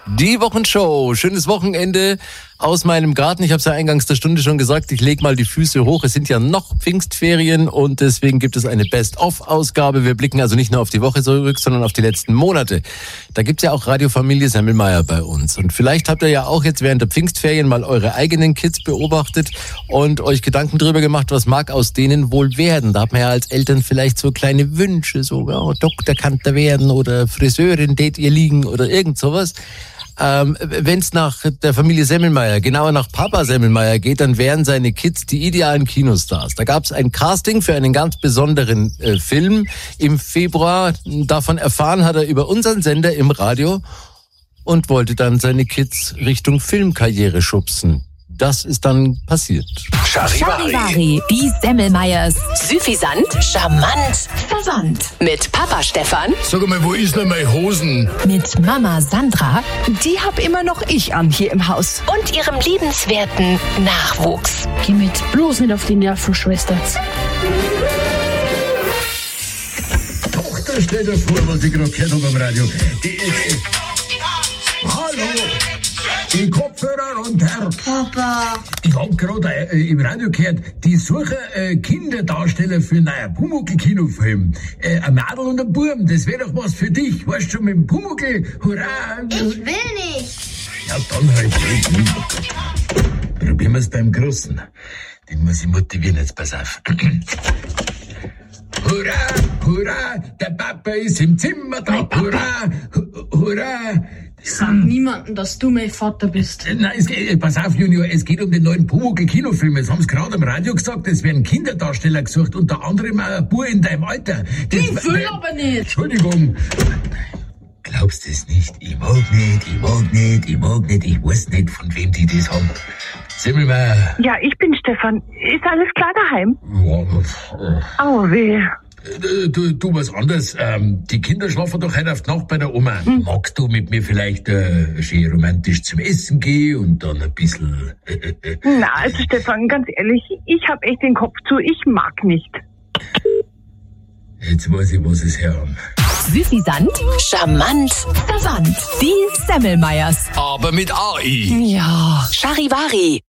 Die Wochenshow. Schönes Wochenende aus meinem Garten. Ich habe es ja eingangs der Stunde schon gesagt, ich lege mal die Füße hoch. Es sind ja noch Pfingstferien und deswegen gibt es eine Best-of-Ausgabe. Wir blicken also nicht nur auf die Woche zurück, sondern auf die letzten Monate. Da gibt's ja auch Radiofamilie Semmelmeier bei uns. Und vielleicht habt ihr ja auch jetzt während der Pfingstferien mal eure eigenen Kids beobachtet und euch Gedanken drüber gemacht, was mag aus denen wohl werden. Da hat man ja als Eltern vielleicht so kleine Wünsche, so Doktor kann da werden oder Friseurin tät ihr liegen oder irgend sowas. Wenn es nach der Familie Semmelmeier, genauer nach Papa Semmelmeier geht, dann wären seine Kids die idealen Kinostars. Da gab es ein Casting für einen ganz besonderen Film im Februar. Davon erfahren hat er über unseren Sender im Radio und wollte dann seine Kids Richtung Filmkarriere schubsen. Das ist dann passiert. Charivari, die Semmelmeiers. Süffisant, charmant, verwandt. Mit Papa Stefan. Sag mal, wo ist denn meine Hosen? Mit Mama Sandra. Die hab immer noch ich an hier im Haus. Und ihrem liebenswerten Nachwuchs. Geh mit bloß nicht auf die Nerven, Schwester. Tochter, stell dir vor, was ich gerade gehört habe am Radio. Hallo! Die Kopfhörer und Herr. Papa. Ich hab gerade im Radio gehört, die suchen Kinderdarsteller für einen neuen Pumuckl-Kinofilm. Ein Mädel und ein Burm, das wäre doch was für dich. Weißt du schon, mit dem Pumuckl, hurra! Ich will nicht. Ja, dann halt nicht. Probieren wir's beim Großen. Den muss ich motivieren, jetzt pass auf. Hurra, hurra, der Papa ist im Zimmer da. Hurra, hurra. Sag niemandem, dass du mein Vater bist. Nein, pass auf, Junior, es geht um den neuen Pumuckl-Kinofilm. Jetzt haben sie gerade am Radio gesagt, es werden Kinderdarsteller gesucht, unter anderem auch ein Bub in deinem Alter. Ich will aber nicht. Entschuldigung. Glaubst du es nicht? Ich mag nicht, ich weiß nicht, von wem die das haben. Semmelmeier. Ja, ich bin Stefan. Ist alles klar daheim? Ja, Oh, weh. Du, was anderes. Die Kinder schlafen doch heute auf die Nacht bei der Oma. Magst du mit mir vielleicht schön romantisch zum Essen gehen und dann ein bisschen... Na, also Stefan, ganz ehrlich, ich hab echt den Kopf zu. Ich mag nicht. Jetzt weiß ich, was es herhaben. Süffisant, charmant, verwandt. Die Semmelmeiers. Aber mit AI. Ja. Charivari.